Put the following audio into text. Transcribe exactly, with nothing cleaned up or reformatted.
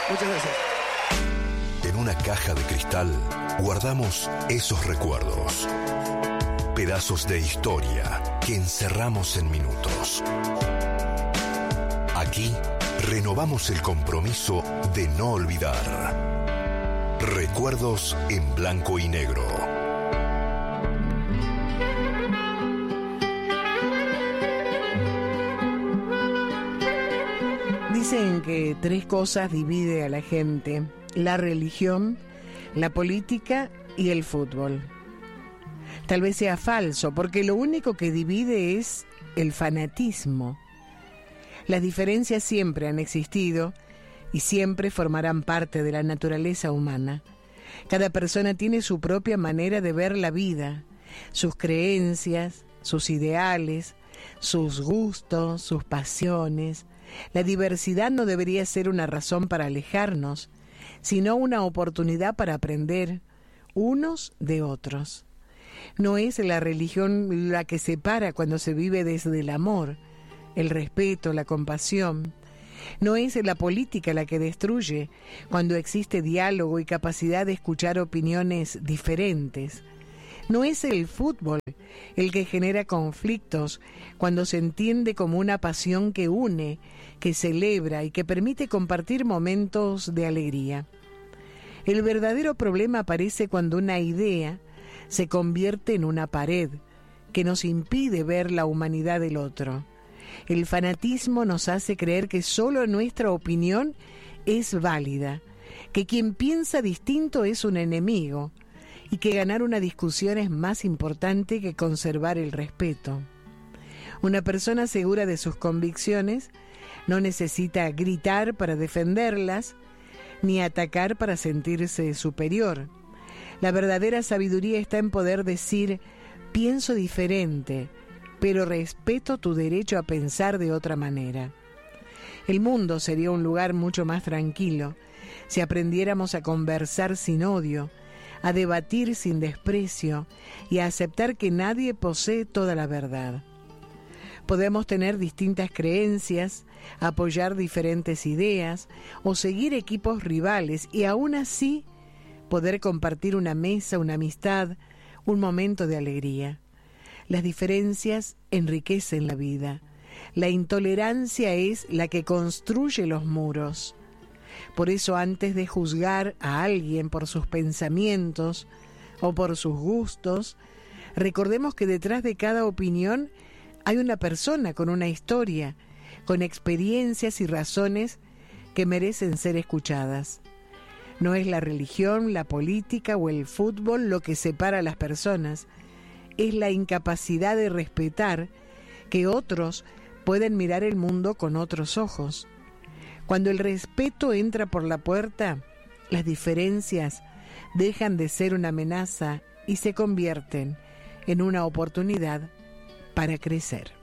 Muchas gracias. En una caja de cristal guardamos esos recuerdos. Pedazos de historia que encerramos en minutos. Aquí renovamos el compromiso de no olvidar. Recuerdos en blanco y negro. Dicen que tres cosas divide a la gente: la religión, la política y el fútbol. Tal vez sea falso, porque lo único que divide es el fanatismo. Las diferencias siempre han existido y siempre formarán parte de la naturaleza humana. Cada persona tiene su propia manera de ver la vida, sus creencias, sus ideales, sus gustos, sus pasiones. La diversidad no debería ser una razón para alejarnos, sino una oportunidad para aprender unos de otros. No es la religión la que separa cuando se vive desde el amor, el respeto, la compasión. No es la política la que destruye cuando existe diálogo y capacidad de escuchar opiniones diferentes. No es el fútbol el que genera conflictos cuando se entiende como una pasión que une, que celebra y que permite compartir momentos de alegría. El verdadero problema aparece cuando una idea se convierte en una pared que nos impide ver la humanidad del otro. El fanatismo nos hace creer que solo nuestra opinión es válida, que quien piensa distinto es un enemigo y que ganar una discusión es más importante que conservar el respeto. Una persona segura de sus convicciones no necesita gritar para defenderlas ni atacar para sentirse superior. La verdadera sabiduría está en poder decir: pienso diferente, pero respeto tu derecho a pensar de otra manera. El mundo sería un lugar mucho más tranquilo si aprendiéramos a conversar sin odio, a debatir sin desprecio y a aceptar que nadie posee toda la verdad. Podemos tener distintas creencias, apoyar diferentes ideas o seguir equipos rivales y aún así poder compartir una mesa, una amistad, un momento de alegría. Las diferencias enriquecen la vida. La intolerancia es la que construye los muros. Por eso, antes de juzgar a alguien por sus pensamientos o por sus gustos, recordemos que detrás de cada opinión hay una persona con una historia, con experiencias y razones que merecen ser escuchadas. No es la religión, la política o el fútbol lo que separa a las personas, es la incapacidad de respetar que otros pueden mirar el mundo con otros ojos. Cuando el respeto entra por la puerta, las diferencias dejan de ser una amenaza y se convierten en una oportunidad para crecer.